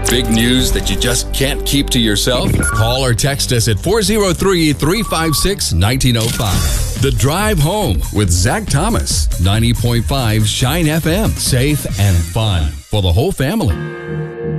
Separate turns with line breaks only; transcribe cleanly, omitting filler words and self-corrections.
Big news that you just can't keep to yourself? Call or text us at 403-356-1905. The Drive Home with Zach Thomas, 90.5 Shine FM. Safe and fun for the whole family.